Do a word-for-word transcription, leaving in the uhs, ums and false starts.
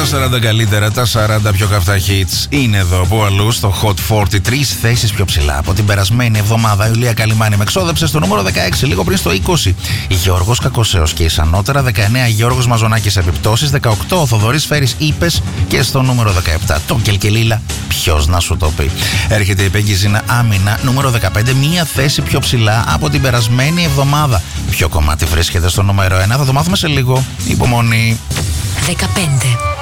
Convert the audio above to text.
σαράντα καλύτερα, τα σαράντα πιο καυτά hits είναι εδώ από αλλού στο Hot σαράντα. Τρεις θέσεις πιο ψηλά από την περασμένη εβδομάδα. Η Ιουλία Καλιμάνη με εξόδεψε στο νούμερο δεκαέξι, λίγο πριν στο είκοσι. Γιώργος Κακοσέος και Ισανότερα. δεκαεννέα Γιώργος Μαζονάκης Επιπτώσεις. δεκαοκτώ ο Θοδωρής Φέρης Είπες. Και στο νούμερο δεκαεπτά το Κελκελίλα. Ποιος να σου το πει. Έρχεται η Πέγγι Ζήνα Άμυνα, νούμερο δεκαπέντε, μία θέση πιο ψηλά από την περασμένη εβδομάδα. Ποιο κομμάτι βρίσκεται στο νούμερο ένα, θα το μάθουμε σε λίγο. Υπομονή. δεκαπέντε.